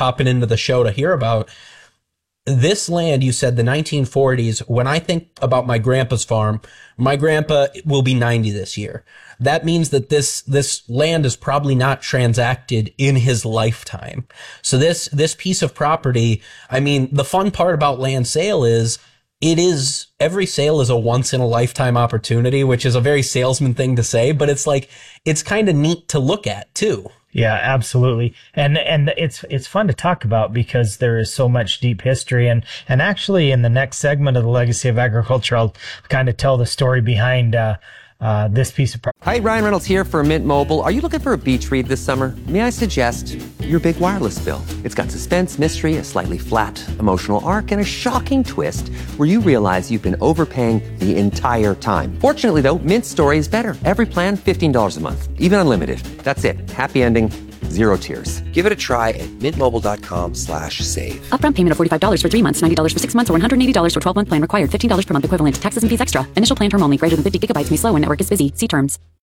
hopping into the show to hear about. This land, you said the 1940s. When I think about my grandpa's farm, my grandpa will be 90 this year. That means that this land is probably not transacted in his lifetime. So this piece of property, I mean, the fun part about land sale is every sale is a once in a lifetime opportunity, which is a very salesman thing to say, but it's like, it's kind of neat to look at too. Yeah, absolutely. And it's fun to talk about because there is so much deep history. And actually in the next segment of the Legacy of Agriculture, I'll kind of tell the story behind this piece of property. Hi, Ryan Reynolds here for Mint Mobile. Are you looking for a beach read this summer? May I suggest your big wireless bill? It's got suspense, mystery, a slightly flat emotional arc, and a shocking twist where you realize you've been overpaying the entire time. Fortunately, though, Mint's story is better. Every plan, $15 a month, even unlimited. That's it. Happy ending. Zero tears. Give it a try at mintmobile.com/save. Upfront payment of $45 for 3 months, $90 for 6 months, or $180 for 12-month plan required. $15 per month equivalent. Taxes and fees extra. Initial plan term only. Greater than 50 gigabytes may slow when network is busy. See terms.